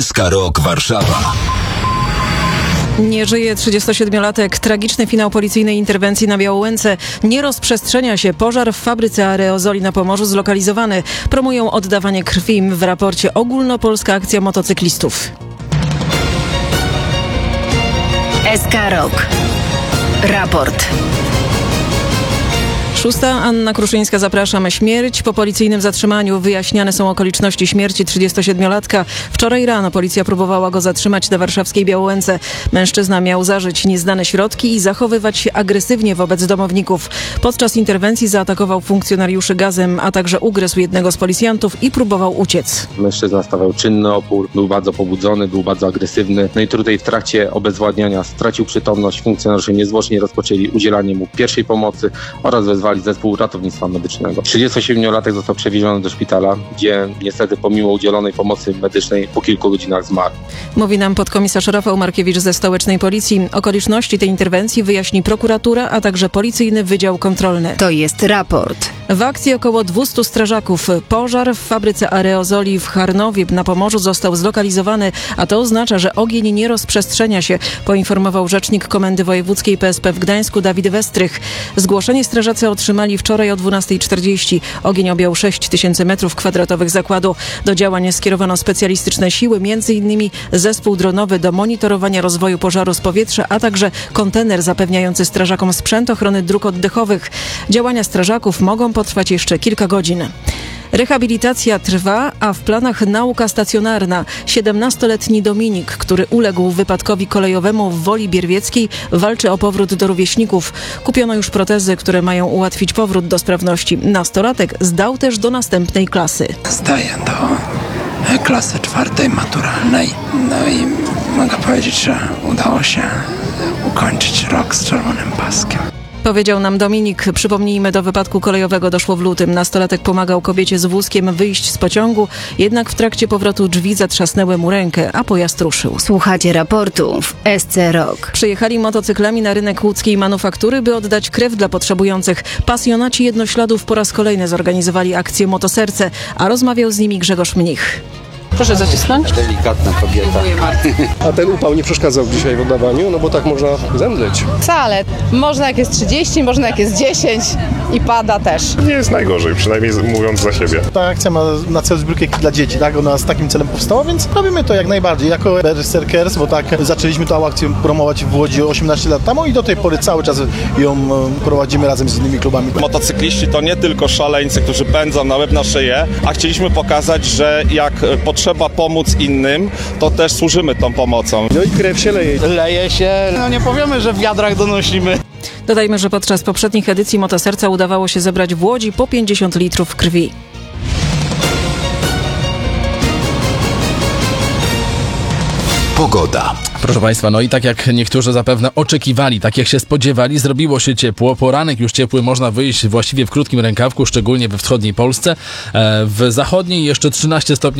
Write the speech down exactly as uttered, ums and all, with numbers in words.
S K Rock Warszawa. Nie żyje trzydziestosiedmiolatek. Tragiczny finał policyjnej interwencji na Białołęce. Nie rozprzestrzenia się pożar w fabryce aerozoli na Pomorzu zlokalizowany. Promują oddawanie krwi w raporcie Ogólnopolska Akcja Motocyklistów. S K Rock. Raport. Szósta. Anna Kruszyńska, zapraszam. Śmierć po policyjnym zatrzymaniu. Wyjaśniane są okoliczności śmierci trzydziestosiedmiolatka. Wczoraj rano policja próbowała go zatrzymać na warszawskiej Białołęce. Mężczyzna miał zażyć nieznane środki i zachowywać się agresywnie wobec domowników. Podczas interwencji zaatakował funkcjonariuszy gazem, a także ugryzł jednego z policjantów i próbował uciec. Mężczyzna stawiał czynny opór, był bardzo pobudzony, był bardzo agresywny. No i tutaj w trakcie obezwładniania stracił przytomność. Funkcjonariusze niezwłocznie rozpoczęli udzielanie mu pierwszej pomocy oraz wezwali zespół ratownictwa medycznego. trzydziestosiedmiolatek został przewieziony do szpitala, gdzie niestety pomimo udzielonej pomocy medycznej po kilku godzinach zmarł. Mówi nam podkomisarz Rafał Markiewicz ze Stołecznej Policji. Okoliczności tej interwencji wyjaśni prokuratura, a także Policyjny Wydział Kontrolny. To jest raport. W akcji około dwustu strażaków. Pożar w fabryce aerozoli w Charnowie na Pomorzu został zlokalizowany, a to oznacza, że ogień nie rozprzestrzenia się, poinformował rzecznik Komendy Wojewódzkiej P S P w Gdańsku Dawid Westrych. Zgłoszenie strażacy otrzymali wczoraj o dwunastej czterdzieści. Ogień objął sześć tysięcy metrów kwadratowych zakładu. Do działań skierowano specjalistyczne siły, między innymi zespół dronowy do monitorowania rozwoju pożaru z powietrza, a także kontener zapewniający strażakom sprzęt ochrony dróg oddechowych. Działania strażaków mogą potrwać jeszcze kilka godzin. Rehabilitacja trwa, a w planach nauka stacjonarna. siedemnastoletni Dominik, który uległ wypadkowi kolejowemu w Woli Bierwieckiej, walczy o powrót do rówieśników. Kupiono już protezy, które mają ułatwić powrót do sprawności. Nastolatek zdał też do następnej klasy. Zdaję do klasy czwartej maturalnej. No i mogę powiedzieć, że udało się ukończyć rok z czerwonym paskiem. Powiedział nam Dominik. Przypomnijmy, do wypadku kolejowego doszło w lutym. Nastolatek pomagał kobiecie z wózkiem wyjść z pociągu, jednak w trakcie powrotu drzwi zatrzasnęły mu rękę, a pojazd ruszył. Słuchacie raportu w S C Rock. Przyjechali motocyklami na rynek łódzkiej manufaktury, by oddać krew dla potrzebujących. Pasjonaci jednośladów po raz kolejny zorganizowali akcję Motoserce, a rozmawiał z nimi Grzegorz Mnich. Proszę zacisnąć. Delikatna kobieta. A ten upał nie przeszkadzał dzisiaj w oddawaniu, no bo tak można zemdleć. Wcale. Można jak jest trzydzieści, można jak jest dziesięć i pada też. Nie jest najgorzej, przynajmniej mówiąc za siebie. Ta akcja ma na celu zbiórkę dla dzieci, tak? Ona z takim celem powstała, więc robimy to jak najbardziej. Jako Berserkers, bo tak zaczęliśmy tę akcję promować w Łodzi osiemnaście lat temu i do tej pory cały czas ją prowadzimy razem z innymi klubami. Motocykliści to nie tylko szaleńcy, którzy pędzą na łeb na szyję, a chcieliśmy pokazać, że jak potrzeba pomóc innym, to też służymy tą pomocą. No i krew się leje. Leje się, no nie powiemy, że w wiadrach donosimy. Dodajmy, że podczas poprzednich edycji Motoserca udawało się zebrać w Łodzi po pięćdziesiąt litrów krwi. Pogoda. Proszę Państwa, no i tak jak niektórzy zapewne oczekiwali, tak jak się spodziewali, zrobiło się ciepło. Poranek już ciepły, można wyjść właściwie w krótkim rękawku, szczególnie we wschodniej Polsce. W zachodniej jeszcze trzynaście stopni.